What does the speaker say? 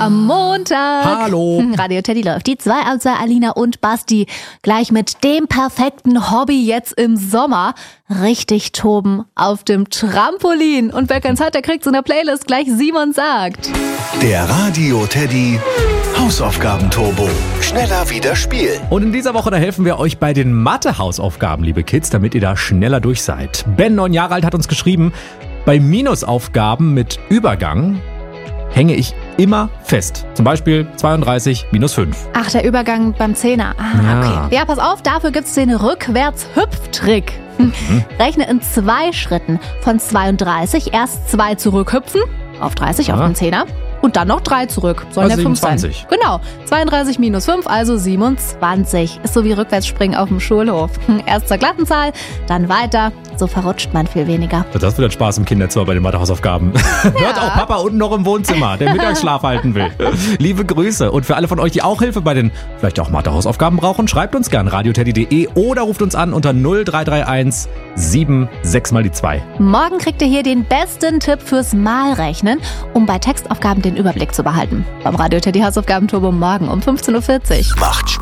Am Montag. Hallo. Radio Teddy läuft. Die zwei außer Alina und Basti. Gleich mit dem perfekten Hobby jetzt im Sommer. Richtig toben auf dem Trampolin. Und wer keins hat, der kriegt's in der Playlist. Gleich Simon sagt. Der Radio Teddy Hausaufgaben-Turbo. Schneller wieder spielen. Und in dieser Woche, da helfen wir euch bei den Mathe-Hausaufgaben, liebe Kids, damit ihr da schneller durch seid. Ben, 9 Jahre alt, hat uns geschrieben, bei Minusaufgaben mit Übergang hänge ich immer fest. Zum Beispiel 32 minus 5. Ach, der Übergang beim Zehner. Ja. Okay. Ja, pass auf, dafür gibt's den Rückwärts-Hüpftrick. Rechne in 2 Schritten von 32 erst 2 zurückhüpfen auf 30 auf den Zehner. Und dann noch 3 zurück. Sollen Also ja 5 sein. 27. Genau. 32 minus 5, also 27. Ist so wie Rückwärtsspringen auf dem Schulhof. Erst zur glatten Zahl, dann weiter. So verrutscht man viel weniger. Das wird Spaß im Kinderzimmer bei den Mathe-Hausaufgaben. Hört auch Papa unten noch im Wohnzimmer, der Mittagsschlaf halten will. Liebe Grüße. Und für alle von euch, die auch Hilfe bei den vielleicht auch Mathe-Hausaufgaben brauchen, schreibt uns gern radioteddy.de oder ruft uns an unter 0331 76 mal die 2. Morgen kriegt ihr hier den besten Tipp fürs Malrechnen, um bei Textaufgaben den Überblick zu behalten. Beim Radio Teddy Hausaufgaben-Turbo morgen um 15.40 Uhr. Macht Spaß.